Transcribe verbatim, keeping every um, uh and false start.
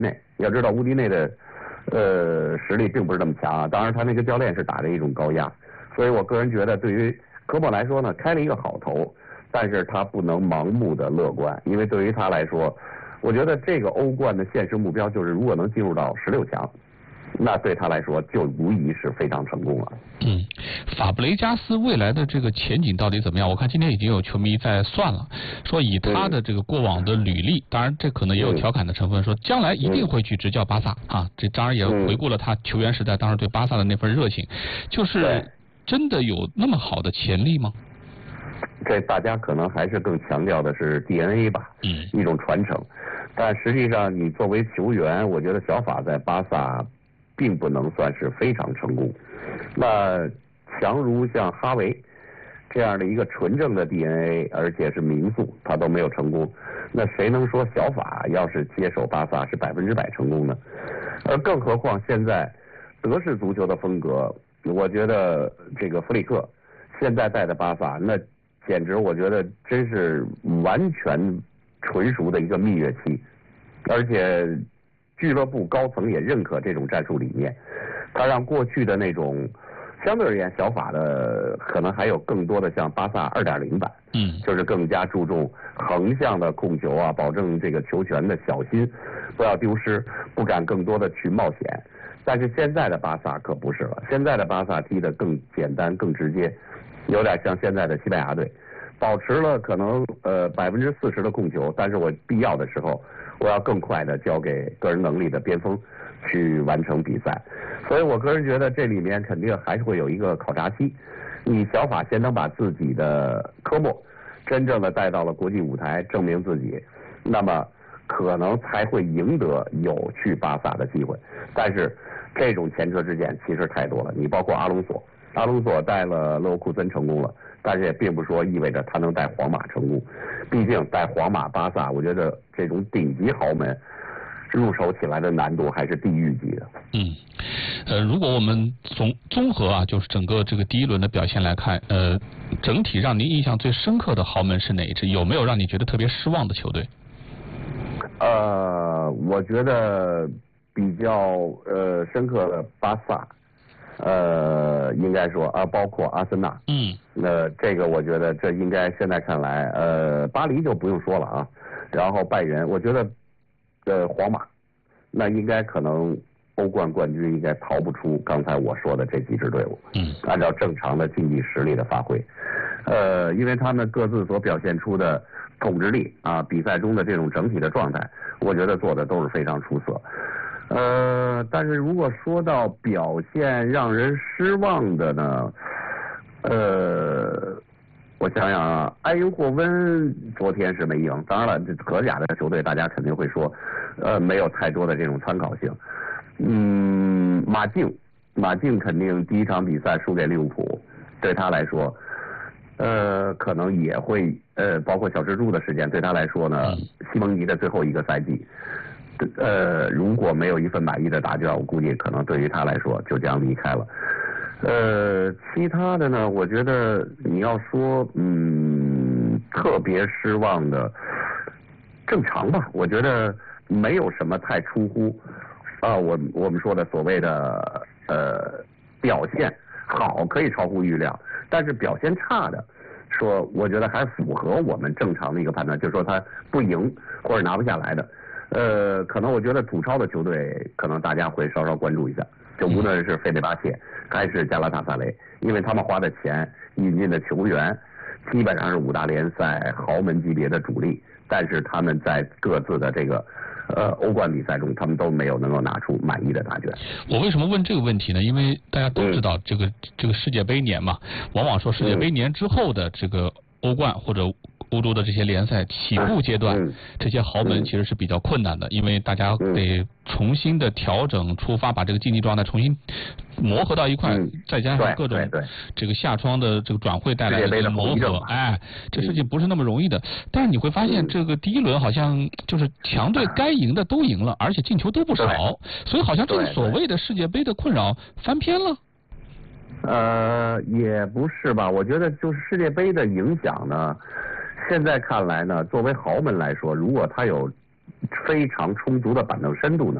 内。要知道乌迪内的呃实力并不是那么强啊，当然他那个教练是打着一种高压，所以我个人觉得对于科莫来说呢，开了一个好头，但是他不能盲目的乐观，因为对于他来说，我觉得这个欧冠的现实目标就是如果能进入到十六强。那对他来说就无疑是非常成功了。 嗯，法布雷加斯未来的这个前景到底怎么样？我看今天已经有球迷在算了，说以他的这个过往的履历，当然这可能也有调侃的成分，说将来一定会去执教巴萨啊。这当然也回顾了他球员时代当时对巴萨的那份热情，就是真的有那么好的潜力吗？ 这大家可能还是更强调的是 D N A 吧， 嗯， 一种传承。但实际上，你作为球员，我觉得小法在巴萨并不能算是非常成功。那强如像哈维这样的一个纯正的 D N A， 而且是名宿，他都没有成功。那谁能说小法要是接手巴萨是百分之百成功呢？而更何况现在德式足球的风格，我觉得这个弗里克现在带的巴萨，那简直我觉得真是完全纯熟的一个蜜月期，而且俱乐部高层也认可这种战术理念，他让过去的那种相对而言小法的可能还有更多的像巴萨 二点零 版， 嗯， 就是更加注重横向的控球啊，保证这个球权的小心不要丢失，不敢更多的去冒险。但是现在的巴萨可不是了，现在的巴萨踢得更简单更直接，有点像现在的西班牙队，保持了可能呃百分之四十的控球，但是我必要的时候我要更快的交给个人能力的边锋去完成比赛。所以我个人觉得这里面肯定还是会有一个考察期，你小法先能把自己的科目真正的带到了国际舞台，证明自己，那么可能才会赢得有去巴萨的机会。但是这种前车之鉴其实太多了，你包括阿隆索，阿隆索带了勒沃库森成功了，但是也并不说意味着他能带皇马成功，毕竟带皇马、巴萨，我觉得这种顶级豪门入手起来的难度还是地狱级的。 嗯，呃，如果我们综综合啊，就是整个这个第一轮的表现来看，呃，整体让您印象最深刻的豪门是哪一支？有没有让你觉得特别失望的球队？ 呃，我觉得比较呃深刻的巴萨，呃，应该说啊，包括阿森纳， 嗯， 呃，这个我觉得这应该现在看来，呃，巴黎就不用说了啊，然后拜仁，我觉得，呃，皇马，那应该可能欧冠冠军应该逃不出刚才我说的这几支队伍， 嗯， 按照正常的竞技实力的发挥，呃，因为他们各自所表现出的统治力啊，比赛中的这种整体的状态，我觉得做的都是非常出色。呃，但是如果说到表现让人失望的呢，呃，我想想啊，埃因霍温昨天是没赢，当然了，这荷甲的球队大家肯定会说，呃，没有太多的这种参考性。嗯，马竞，马竞肯定第一场比赛输给利物浦，对他来说，呃，可能也会呃，包括小蜘蛛的事件，对他来说呢，西蒙尼的最后一个赛季。呃，如果没有一份满意的答卷，我估计可能对于他来说就这样离开了。呃，其他的呢，我觉得你要说嗯特别失望的，正常吧，我觉得没有什么太出乎啊，我我们说的所谓的呃表现好可以超乎预料，但是表现差的，说我觉得还符合我们正常的一个判断，就是说他不赢或者拿不下来的。呃，可能我觉得土超的球队，可能大家会稍稍关注一下。就无论是费内巴切还是加拉塔萨雷，因为他们花的钱引进的球员，基本上是五大联赛豪门级别的主力，但是他们在各自的这个呃欧冠比赛中，他们都没有能够拿出满意的答卷。 我为什么问这个问题呢？因为大家都知道这个、嗯、这个世界杯年嘛，往往说世界杯年之后的这个欧冠或者欧洲的这些联赛起步阶段， 嗯、 这些豪门其实是比较困难的，因为大家得重新的调整出发，把这个竞技状态重新磨合到一块， 嗯、 再加上各种这个夏窗的这个转会带来的这个磨合，哎，这事情不是那么容易的。但是你会发现，这个第一轮好像就是强队该赢的都赢了，而且进球都不少，所以好像这个所谓的世界杯的困扰翻篇了。 呃，也不是吧？我觉得就是世界杯的影响呢。现在看来呢，作为豪门来说，如果他有非常充足的板凳深度呢？